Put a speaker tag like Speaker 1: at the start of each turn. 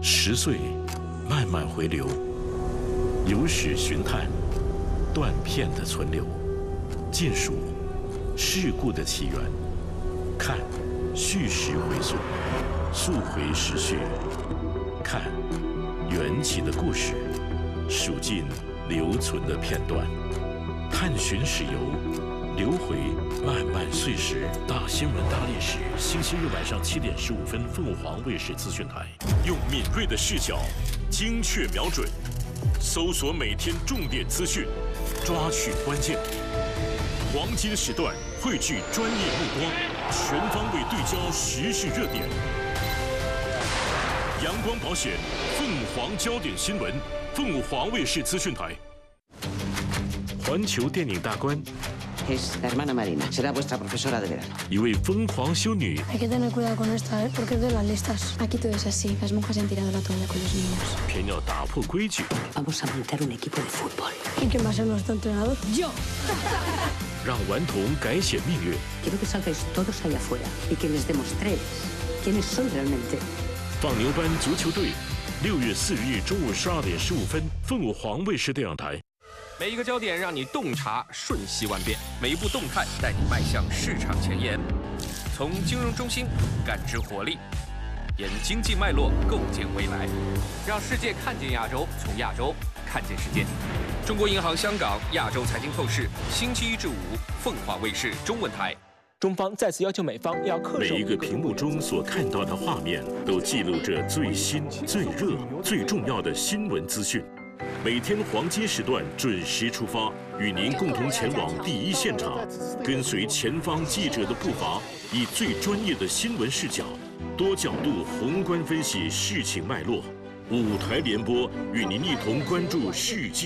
Speaker 1: 10岁，慢慢回流，有史寻探，断片的存留，尽数事故的起源，看叙事回溯，溯回时序，看缘起的故事，数尽留存的片段，探寻史游，留回漫漫岁时。大新闻大历史，星期日晚上7点15分，凤凰卫视资讯台，用敏锐的视角，精确瞄准，搜索每天重点资讯，抓取关键。黄金时段汇聚专业目光，全方位对焦时事热点。阳光保险，凤凰焦点新闻，凤凰卫视资讯台。环球电影大观。
Speaker 2: Es la hermana Marina, será vuestra profesora de verano.
Speaker 1: 一位疯狂修女。
Speaker 3: Hay que tener cuidado con esta, porque es de las listas. Aquí todo es así. Las monjas han tirado la toalla con los niños.
Speaker 1: 偏要打破规矩。
Speaker 2: Vamos a montar un equipo de fútbol.
Speaker 3: ¿Y quién va a ser nuestro entrenador? ¡Yo!
Speaker 1: 让顽童改写命运。
Speaker 2: Quiero que salgáis todos allá afuera y que les demostréis quiénes son realmente.
Speaker 1: 放牛班足球队，6月4日中午12点15分，凤凰卫视电影台。
Speaker 4: 每一个焦点让你洞察瞬息万变，每一步动态带你迈向市场前沿。从金融中心感知活力，沿经济脉络构建未来，让世界看见亚洲，从亚洲看见世界。中国银行香港亚洲财经透视，星期1至5，凤凰卫视中文台。
Speaker 5: 中方再次要求美方要恪守。
Speaker 1: 每一个屏幕中所看到的画面，都记录着最新、最热、最重要的新闻资讯。 每天黄金时段准时出发，与您共同前往第一现场，跟随前方记者的步伐，以最专业的新闻视角，多角度宏观分析事情脉络。5台联播，与您一同关注世界。